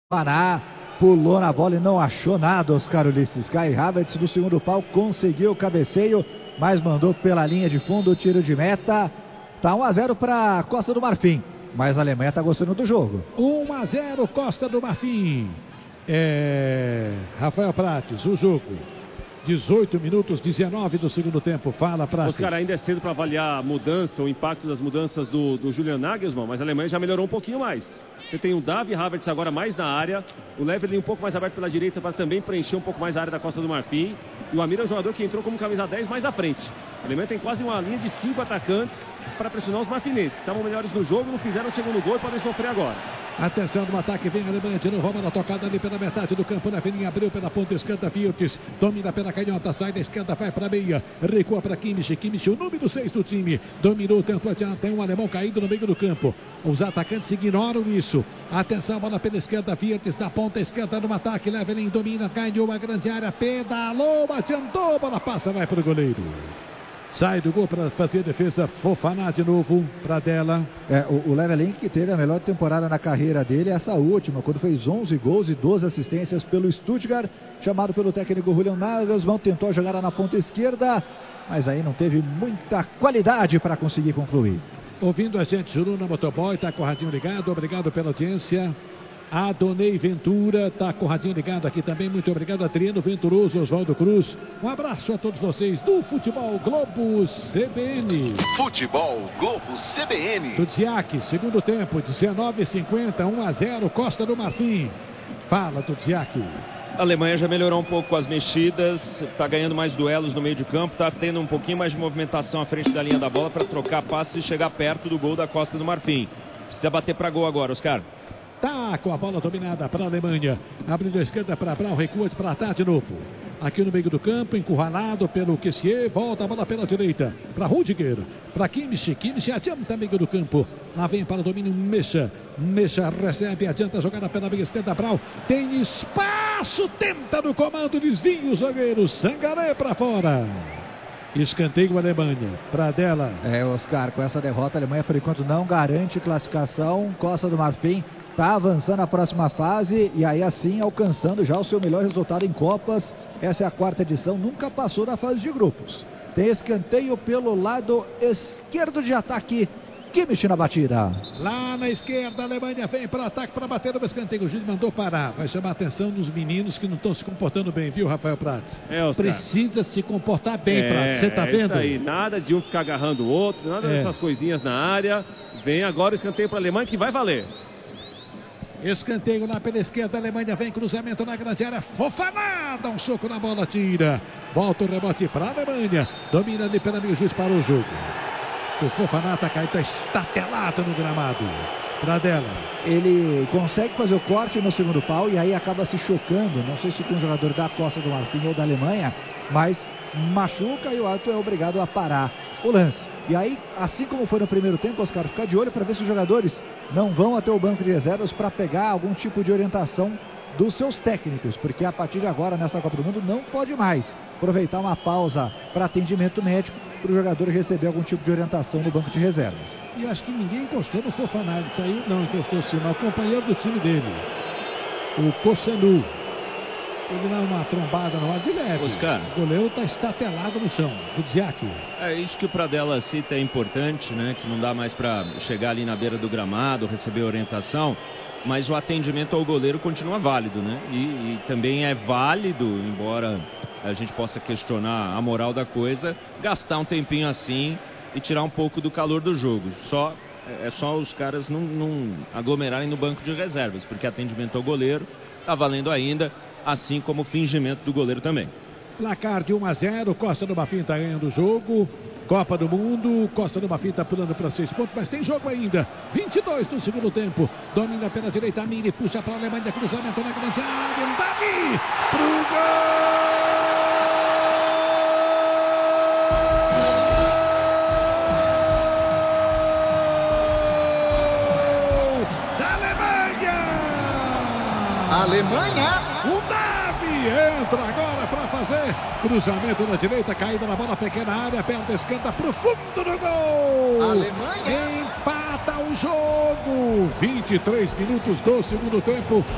Pará, pulou na bola e não achou nada, Oscar Ulisses. Kai Havertz do segundo pau conseguiu o cabeceio, mas mandou pela linha de fundo o tiro de meta. Tá 1-0 para Costa do Marfim, mas a Alemanha tá gostando do jogo. 1-0 Costa do Marfim. Rafael Prates, o jogo. 18 minutos, 19 do segundo tempo. Fala, Prates. Oscar, ainda é cedo para avaliar a mudança, o impacto das mudanças do Julian Nagelsmann, mas a Alemanha já melhorou um pouquinho mais. Você tem o Davi Havertz agora mais na área, o Leverlin um pouco mais aberto pela direita para também preencher um pouco mais a área da Costa do Marfim. E o Amir é um jogador que entrou como camisa 10 mais à frente. A Alemanha tem quase uma linha de 5 atacantes para pressionar os marfinenses. Estavam melhores no jogo, não fizeram o segundo gol e podem sofrer agora. Atenção no ataque, vem a Alemanha de novo, rouba na tocada ali pela metade do campo, na Feninha abriu pela ponta esquerda, Wirtz, domina pela canhota, sai da esquerda, vai para a meia, recua para Kimmich, o número 6 do time, dominou o tempo, tem um alemão caído no meio do campo, os atacantes ignoram isso, atenção, bola pela esquerda, Wirtz na ponta esquerda no ataque, Leverlin domina, ganhou a grande área, pedalou, adiantou, bola passa, vai para o goleiro. Sai do gol para fazer a defesa, Fofana de novo para dela. O Leverlin, que teve a melhor temporada na carreira dele, essa última, quando fez 11 gols e 12 assistências pelo Stuttgart, chamado pelo técnico Julian Nagelsmann, tentou jogar na ponta esquerda, mas aí não teve muita qualidade para conseguir concluir. Ouvindo a gente, Juruna Motoboy, está com o radinho ligado, obrigado pela audiência. Adonei Ventura, tá com o radinho ligado aqui também, muito obrigado. Adriano Venturoso, Oswaldo Cruz, um abraço a todos vocês do Futebol Globo CBN. Futebol Globo CBN. Tudziak, segundo tempo, 19:50, 1-0, Costa do Marfim. Fala, Tudziak. A Alemanha já melhorou um pouco com as mexidas, está ganhando mais duelos no meio de campo, está tendo um pouquinho mais de movimentação à frente da linha da bola para trocar passes e chegar perto do gol da Costa do Marfim. Precisa bater para gol agora, Oscar. Tá com a bola dominada para a Alemanha. Abrindo a esquerda para Brown, recua para Tá de novo. Aqui no meio do campo, encurralado pelo Kessier. Volta a bola pela direita para Rudiger. Para Kimmich. Kimmich adianta meio do campo. Lá vem para o domínio Mecha. Mecha recebe, adianta a jogada pela meia esquerda. Brown tem espaço. Tenta no comando, desvia o zagueiro. Sangaré para fora. Escanteio Alemanha, para dela. Oscar, com essa derrota a Alemanha por enquanto não garante classificação. Costa do Marfim está avançando a próxima fase e aí assim alcançando já o seu melhor resultado em Copas. Essa é a quarta edição, nunca passou da fase de grupos. Tem escanteio pelo lado esquerdo de ataque. Kimmich na batida. Lá na esquerda, a Alemanha vem para o ataque para bater no escanteio. O juiz mandou parar. Vai chamar a atenção dos meninos que não estão se comportando bem, viu, Rafael Prates? Precisa se comportar bem, Prates. Você tá vendo? Isso aí, nada de um ficar agarrando o outro, nada dessas coisinhas na área. Vem agora o escanteio para a Alemanha que vai valer. Escanteio lá pela esquerda, a Alemanha vem, cruzamento na grande área, Fofana, dá um soco na bola, tira. Volta o rebote para a Alemanha. Domina ali pela meio, juiz para o jogo. O Fofana tá caído, tá estatelado no gramado. Pra dela. Ele consegue fazer o corte no segundo pau e aí acaba se chocando. Não sei se com um jogador da Costa do Marfim ou da Alemanha, mas machuca e o árbitro é obrigado a parar o lance. E aí, assim como foi no primeiro tempo, Oscar, ficar de olho para ver se os jogadores não vão até o banco de reservas para pegar algum tipo de orientação dos seus técnicos, porque a partir de agora, nessa Copa do Mundo, não pode mais aproveitar uma pausa para atendimento médico para o jogador receber algum tipo de orientação no banco de reservas. E acho que ninguém encostou no Fofana, ele saiu, não encostou sim, mas o companheiro do time dele, o Kossanu. Ele dá uma trombada na hora de leve. Oscar. O goleiro está estatelado no chão. O Dziak. É isso que o Pradella cita, é importante, né? Que não dá mais para chegar ali na beira do gramado, receber orientação. Mas o atendimento ao goleiro continua válido, né? E também é válido, embora a gente possa questionar a moral da coisa, gastar um tempinho assim e tirar um pouco do calor do jogo. É só os caras não aglomerarem no banco de reservas, porque atendimento ao goleiro está valendo ainda, assim como o fingimento do goleiro também. Placar de 1-0, Costa do Marfim está ganhando o jogo. Copa do Mundo, Costa do Marfim está pulando para 6 pontos, mas tem jogo ainda. 22 no segundo tempo. Domina pela direita, Mini puxa para a Alemanha, cruzamento na grande área. Davi pro gol! Da Alemanha! Alemanha! O Davi entra agora para fazer cruzamento na direita, caída na bola, pequena área, perna esquerda, profundo no gol. Alemanha empata o jogo. 23 minutos do segundo tempo.